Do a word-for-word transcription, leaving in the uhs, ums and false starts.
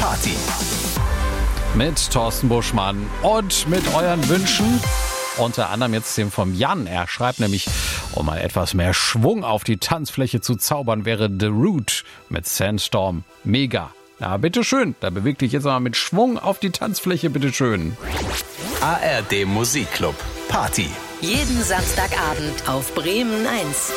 Party. Mit Thorsten Buschmann und mit euren Wünschen. Unter anderem jetzt dem vom Jan. Er schreibt nämlich, um mal etwas mehr Schwung auf die Tanzfläche zu zaubern, wäre The Root mit Sandstorm mega. Na, bitteschön. Da beweg dich jetzt mal mit Schwung auf die Tanzfläche, bitteschön. A R D Musikclub Party. Jeden Samstagabend auf Bremen eins.